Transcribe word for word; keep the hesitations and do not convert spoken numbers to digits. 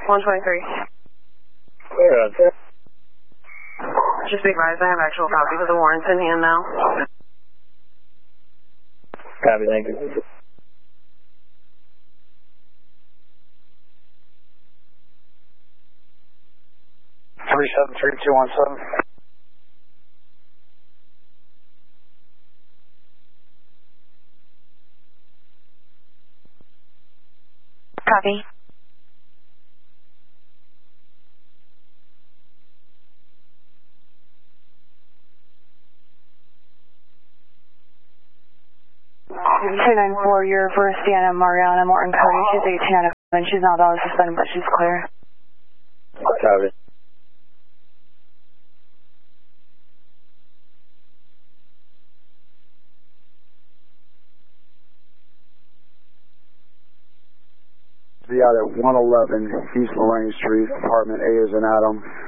one twenty-three. Yeah. Just be advised, I have actual copies of the warrants in hand now. Copy, thank you. three seven three two one seven. Copy. two nine four, your first Deanna Mariana Martin Cody. She's eighteen out of and she's not valid suspended, but she's clear. Copy. Be out at one eleven East Lorraine Street, apartment A as in Adam.